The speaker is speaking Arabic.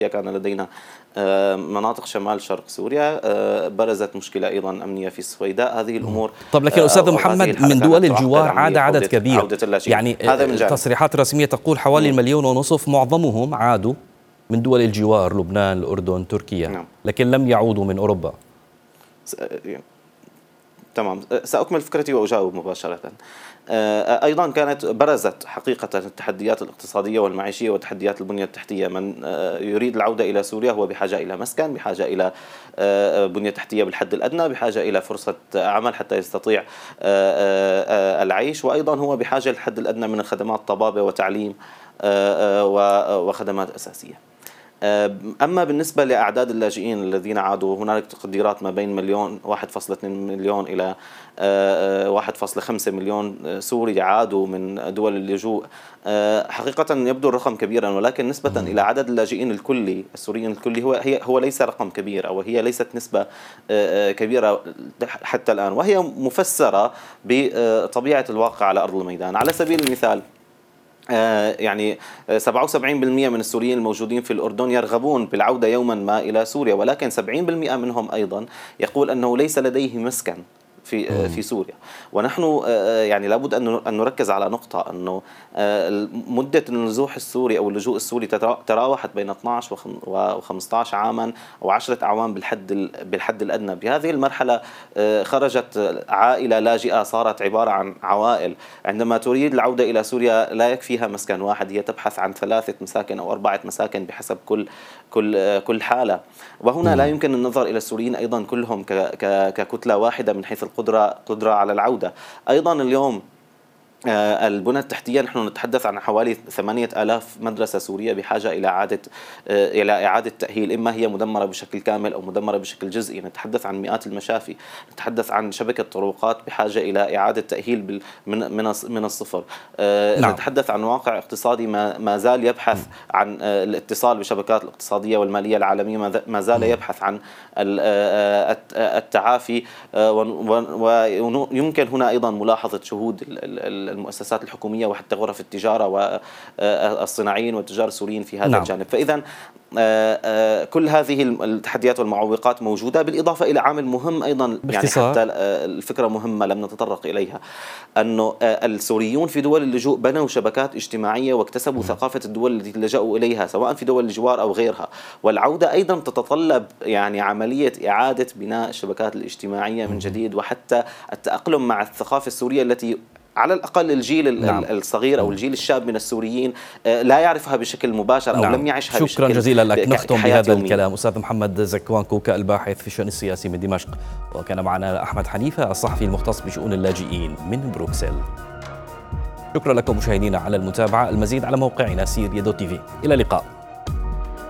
كان لدينا مناطق شمال شرق سوريا، برزت مشكلة أيضا أمنية في السويداء. هذه الأمور. طب لكن أستاذ محمد، من دول الجوار عاد عدد كبير، يعني التصريحات الرسمية تقول حوالي 1.5 مليون، معظمهم عادوا من دول الجوار، لبنان، الأردن، تركيا. نعم. لكن لم يعودوا من أوروبا. تمام، سأكمل فكرتي وأجاوب مباشرة. أيضا كانت برزت حقيقة التحديات الاقتصادية والمعيشية وتحديات البنية التحتية. من يريد العودة إلى سوريا هو بحاجة إلى مسكن، بحاجة إلى بنية تحتية بالحد الأدنى، بحاجة إلى فرصة عمل حتى يستطيع العيش، وأيضا هو بحاجة للحد الأدنى من الخدمات، طبابة وتعليم وخدمات أساسية. أما بالنسبة لأعداد اللاجئين الذين عادوا، هنالك تقديرات ما بين 1.2 مليون إلى 1.5 مليون سوري عادوا من دول اللجوء. حقيقة يبدو الرقم كبيرا، ولكن نسبة إلى عدد اللاجئين الكلي السوريين الكلي هو ليس رقم كبير، أو هي ليست نسبة كبيرة حتى الآن، وهي مفسرة بطبيعة الواقع على أرض الميدان. على سبيل المثال، يعني 77% من السوريين الموجودين في الأردن يرغبون بالعودة يوما ما إلى سوريا، ولكن 70% منهم أيضا يقول أنه ليس لديه مسكن في سوريا. ونحن يعني لابد أن نركز على نقطة، أنه مدة النزوح السوري أو اللجوء السوري تراوحت بين 12 و15 عاما أو 10 أعوام بالحد الأدنى. بهذه المرحلة خرجت عائلة لاجئة، صارت عبارة عن عوائل. عندما تريد العودة إلى سوريا لا يكفيها مسكن واحد، هي تبحث عن 3 مساكن أو 4 مساكن بحسب كل حالة. وهنا لا يمكن النظر إلى السوريين أيضا كلهم ككتلة واحدة من حيث القدرة على العودة. أيضا اليوم البنى التحتية، نحن نتحدث عن حوالي 8000 مدرسة سورية بحاجة إلى إعادة تأهيل، إما هي مدمرة بشكل كامل أو مدمرة بشكل جزئي. نتحدث عن مئات المشافي، نتحدث عن شبكة طرقات بحاجة إلى إعادة تأهيل من الصفر. نعم. نتحدث عن واقع اقتصادي ما زال يبحث عن الاتصال بالشبكات الاقتصادية والمالية العالمية، ما زال يبحث عن التعافي. ويمكن هنا أيضا ملاحظة شهود المؤسسات الحكومية وحتى غرف التجارة والصناعيين والتجار السوريين في هذا نعم. الجانب. فإذا كل هذه التحديات والمعوقات موجودة، بالإضافة إلى عامل مهم أيضا، يعني حتى الفكرة مهمة لم نتطرق إليها، أنه السوريون في دول اللجوء بنوا شبكات اجتماعية واكتسبوا ثقافة الدول التي لجأوا إليها سواء في دول الجوار أو غيرها. والعودة أيضا تتطلب يعني عملية إعادة بناء الشبكات الاجتماعية من جديد، وحتى التأقلم مع الثقافة السورية التي على الأقل الجيل نعم. الصغير أو الجيل الشاب من السوريين لا يعرفها بشكل مباشر أو نعم. لم يعيشها شكرا بشكل شكرا جزيلا لك. نختم بهذا يومية. الكلام أستاذ محمد زكوان كوكا، الباحث في الشأن السياسي من دمشق، وكان معنا أحمد حنيفة الصحفي المختص بشؤون اللاجئين من بروكسل. شكرا لكم مشاهدينا على المتابعة. المزيد على موقعنا سيريا.tv. إلى اللقاء.